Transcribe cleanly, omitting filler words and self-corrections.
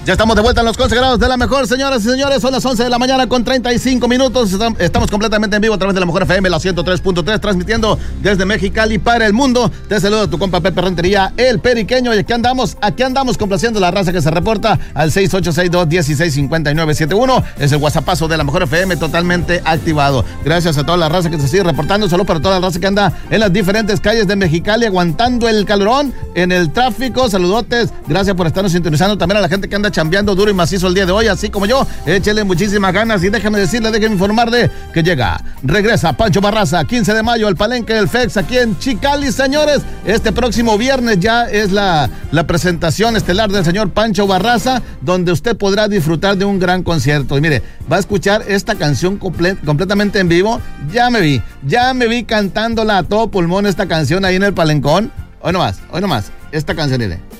Ya estamos de vuelta en los consagrados de la mejor, señoras y señores. Son las 11 de la mañana con 35 minutos. Estamos completamente en vivo a través de la mejor FM, la 103.3, transmitiendo desde Mexicali para el mundo. Te saludo tu compa Pepe Rentería, el periqueño. Y aquí andamos complaciendo la raza que se reporta al 6862-165971. Es el WhatsAppazo de la mejor FM totalmente activado. Gracias a toda la raza que se sigue reportando. Saludos para toda la raza que anda en las diferentes calles de Mexicali aguantando el calorón en el tráfico. Saludotes. Gracias por estarnos sintonizando. También a la gente que anda chambeando duro y macizo el día de hoy, así como yo. Échele muchísimas ganas y déjame informarle que regresa Pancho Barraza, 15 de mayo, al Palenque del FEX aquí en Chicali, señores. Este próximo viernes ya es la presentación estelar del señor Pancho Barraza, donde usted podrá disfrutar de un gran concierto. Y mire, va a escuchar esta canción completamente en vivo. Ya me vi cantándola a todo pulmón esta canción ahí en el Palencón. Hoy nomás, esta canción, mire.